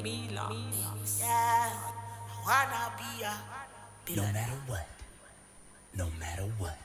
Yeah, I wanna be a No billionaire. matter what. No matter what.